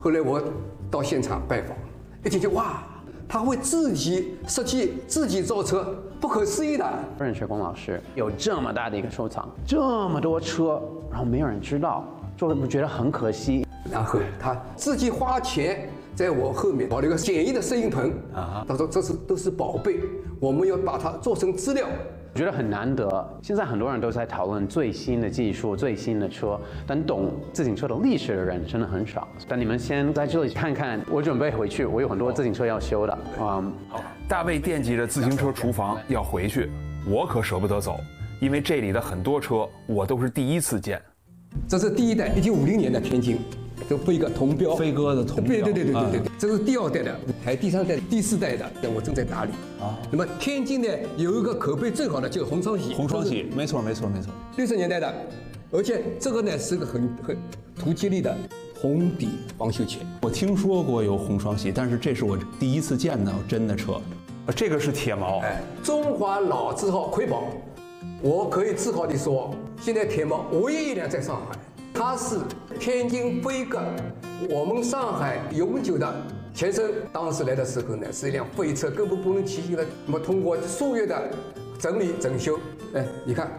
后来我到现场拜访，一进去哇，他会自己设计、自己造车，不可思议的。 认识龚老师，有这么大的一个收藏，这么多车，然后没有人知道，就会觉得很可惜。 然后他自己花钱在我后面搞了一个简易的摄影棚啊，他说这都是宝贝，我们要把它做成资料。 我觉得很难得，现在很多人都在讨论最新的技术、最新的车，但懂自行车的历史的人真的很少。但你们先在这里看看，我准备回去，我有很多自行车要修的。好， 大卫惦记着自行车厨房要回去，我可舍不得走，因为这里的很多车我都是第一次见。 这是第一代，1950年的天津。这飞鸽铜标， 飞鸽的铜标， 对，这是第2代的，还第3代、第4代的，我正在打理啊。那么天津呢有一个口碑最好的就是红双喜， 红双喜，没错 ，60年代的，而且这个呢是个很图吉利的红底防锈钳。 我听说过有红双喜，但是这是我第一次见到真的车。 这个是铁毛， 中华老字号瑰宝，我可以自豪地说，现在铁毛唯一一辆在上海。它是天津飞鸽，我们上海永久的前身。当时来的时候呢，是一辆废车，根本不能骑行的。那么通过数月的整理整修，你看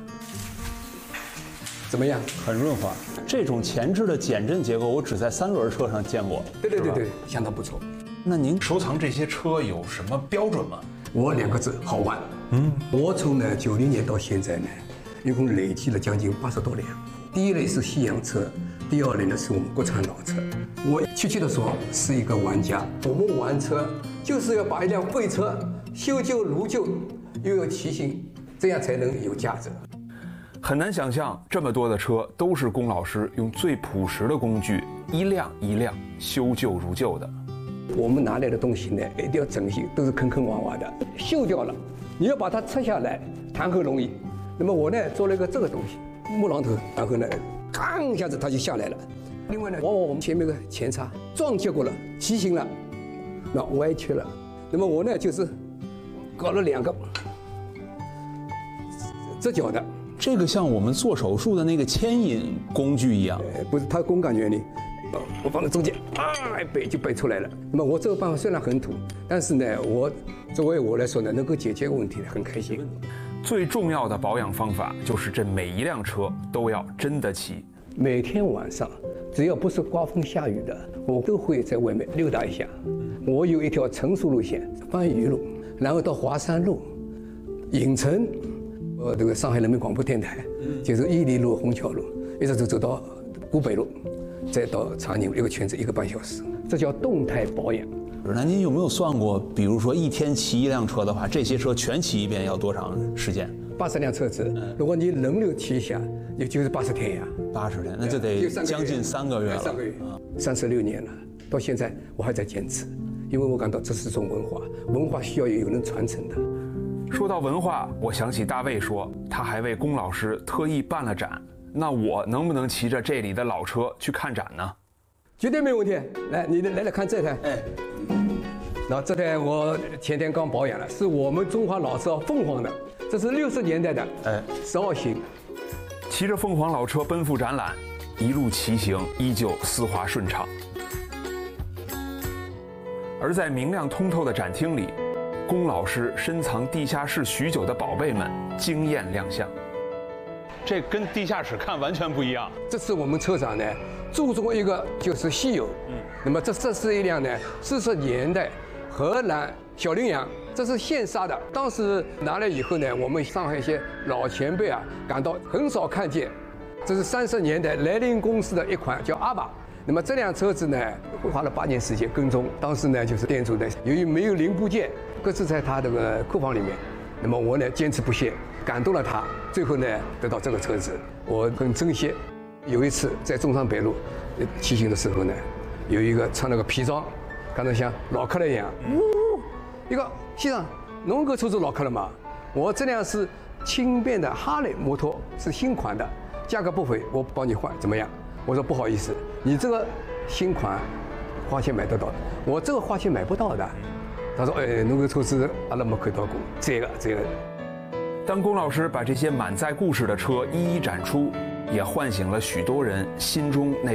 怎么样？ 很润滑。这种前置的减震结构，我只在3轮车上见过。 对，相当不错。 那您收藏这些车有什么标准吗？ 我2个字：好玩。我从呢90年到现在呢，一共累计了将近80多辆。第一类是西洋车，第2类呢是我们国产老车。我确切的说是一个玩家。我们玩车就是要把一辆废车修旧如旧，又有骑行，这样才能有价值。 很难想象这么多的车都是龚老师用最朴实的工具一辆一辆修旧如旧的。 我们拿来的东西呢，一定要整齐，都是坑坑洼洼的，锈掉了，你要把它拆下来，谈何容易？那么我呢做了一个这个东西。木榔头，然后呢，吭一下子它就下来了。另外呢，往往我们前面个前叉撞结过了，畸形了，那歪曲了。那么我呢就是搞了2个折角的， 这个像我们做手术的那个牵引工具一样， 不是它公感原理。我放在中间，一背就背出来了。那么我这个办法虽然很土，但是呢，作为我来说呢，能够解决问题，很开心。 最重要的保养方法就是这每一辆车都要真的骑。 每天晚上，只要不是刮风下雨的，我都会在外面溜达一下。我有一条成熟路线，番禺路，然后到华山路、影城，这个上海人民广播电台，就是伊犁路、虹桥路，一直走到古北路，再到长宁路，一个圈子1个半小时，这叫动态保养。 那您有没有算过，比如说1天骑1辆车的话，这些车全骑一遍要多长时间 ？80辆车子，如果你轮流骑一下，也就是80天呀。 80天，那就得将近3个月了。 3个月，36年了，到现在我还在坚持，因为我感到这是一种文化，文化需要有人传承的。 说到文化，我想起大卫说，他还为龚老师特意办了展。那我能不能骑着这里的老车去看展呢？ 绝对没问题。来，你来看这台。然后这台我前天刚保养了，是我们中华老车凤凰的，这是60年代的，12型。 骑着凤凰老车奔赴展览，一路骑行依旧丝滑顺畅。而在明亮通透的展厅里，龚老师深藏地下室许久的宝贝们惊艳亮相。 这跟地下室看完全不一样。 这是我们车厂呢注重一个就是稀有。那么这是一辆呢40年代荷兰小羚羊，这是现杀的。当时拿来以后呢，我们上海一些老前辈啊感到很少看见。这是30年代莱茵公司的一款叫阿巴。那么这辆车子呢花了8年时间跟踪。当时呢就是店主呢由于没有零部件，搁置在他这个库房里面。那么我呢坚持不懈，感动了他，最后呢得到这个车子，我很珍惜。有一次在中山北路骑行的时候呢，有一个穿了个皮装，刚才像老客人一样，一个先生，侬个车子老客了吗？我这辆是轻便的哈雷摩托，是新款的，价格不菲，我帮你换怎么样？我说不好意思，你这个新款花钱买得到的，我这个花钱买不到的。他说：“哎，侬个车子阿拉没看到过，这个。” 当龚老师把这些满载故事的车一一展出，也唤醒了许多人心中那